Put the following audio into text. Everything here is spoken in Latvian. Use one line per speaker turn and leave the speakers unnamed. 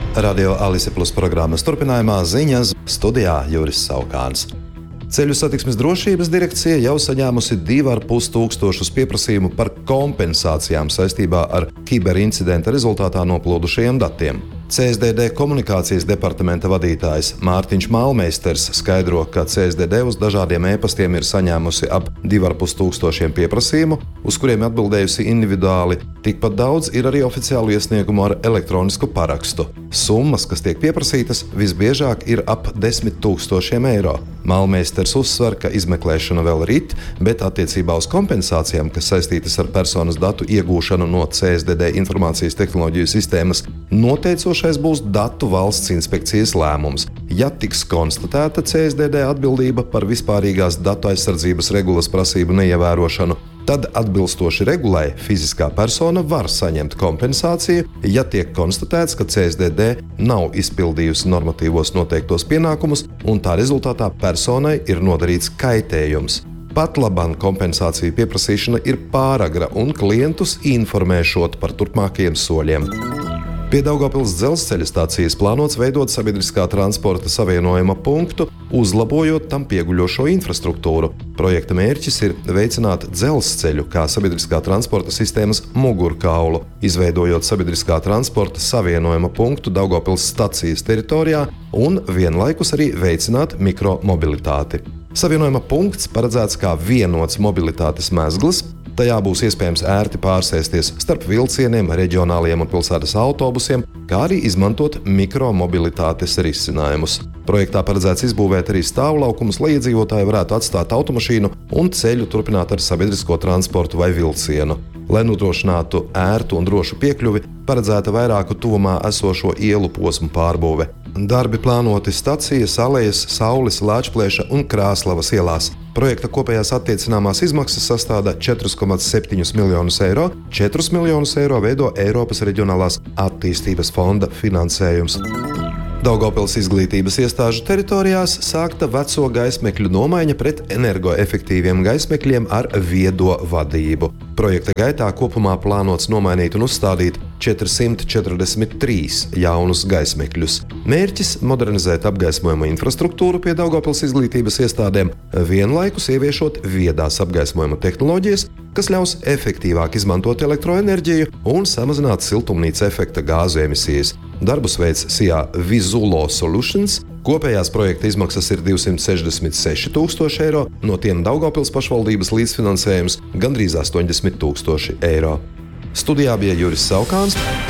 Radio Alise Plus programmas turpinājumā ziņas studijā Juris Saukāns. Ceļu satiksmes drošības direkcija jau saņēmusi 2500 pieprasījumu par kompensācijām saistībā ar kiberincidenta rezultātā noplūdušajiem datiem. CSDD komunikācijas departamenta vadītājs Mārtiņš Malmeisters skaidro, ka CSDD uz dažādiem e-pastiem ir saņēmusi ap 2500 pieprasījumu, uz kuriem atbildējusi individuāli. Tikpat daudz ir arī oficiālu iesniegumu ar elektronisku parakstu. Summas, kas tiek pieprasītas, visbiežāk ir ap 10 000 eiro. Malmeisters uzsver, ka izmeklēšana vēl rit, bet attiecībā uz kompensācijām, kas saistītas ar personas datu iegūšanu no CSDD informācijas tehnoloģiju sistēmas, noteicošais būs datu valsts inspekcijas lēmums. Ja tiks konstatēta CSDD atbildība par vispārīgās datu aizsardzības regulas prasību neievērošanu, tad atbilstoši regulai fiziskā persona var saņemt kompensāciju, ja tiek konstatēts, ka CSDD nav izpildījusi normatīvos noteiktos pienākumus un tā rezultātā personai ir nodarīts kaitējums. Patlaban kompensāciju pieprasīšana ir pāragra un klientus informēšot par turpmākajiem soļiem. Pie Daugavpils dzelzceļa stācijas plānots veidot sabiedriskā transporta savienojuma punktu, uzlabojot tam pieguļošo infrastruktūru. Projekta mērķis ir veicināt dzelzceļu kā sabiedriskā transporta sistēmas mugurkaulu, izveidojot sabiedriskā transporta savienojuma punktu Daugavpils stacijas teritorijā un vienlaikus arī veicināt mikromobilitāti. Savienojuma punkts paredzēts kā vienots mobilitātes mezgls. Tajā būs iespējams ērti pārsēsties starp vilcieniem, reģionāliem un pilsētas autobusiem, kā arī izmantot mikromobilitātes risinājumus. Projektā paredzēts izbūvēt arī stāvlaukumus, lai iedzīvotāji varētu atstāt automašīnu un ceļu turpināt ar sabiedrisko transportu vai vilcienu. Lai nodrošinātu ērtu un drošu piekļuvi, paredzēta vairāku tuvumā esošo ielu posmu pārbūve. Darbi plānoti stacijas, alejas, Saules, Lāčplēša un Krāslavas ielās. Projekta kopējās attiecināmās izmaksas sastāda 4,7 miljonus eiro. 4 miljonus eiro veido Eiropas reģionālās attīstības fonda finansējums. Daugavpils izglītības iestāžu teritorijās sākta veco gaismekļu nomaiņa pret energoefektīviem gaismekļiem ar viedo vadību. Projekta gaitā kopumā plānots nomainīt un uzstādīt 443 jaunus gaismekļus. Mērķis – modernizēt apgaismojuma infrastruktūru pie Daugavpils izglītības iestādēm, vienlaikus ieviešot viedās apgaismojuma tehnoloģijas, kas ļaus efektīvāk izmantot elektroenerģiju un samazināt siltumnīca efekta gāzu emisijas. Darbus veids SIA Vizulo Solutions. Kopējās projekta izmaksas ir 266 000 eiro, no tiem Daugavpils pašvaldības līdzfinansējums gandrīz 80 000 eiro. Studijā bija Juris Saukāns.